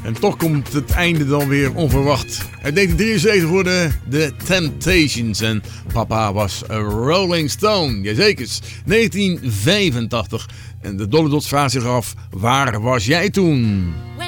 En toch komt het einde dan weer onverwacht. Uit 1973 worden The Temptations en papa was a Rolling Stone. Jazeker, 1985. En de Dolly Dots vraagt zich af, waar was jij toen?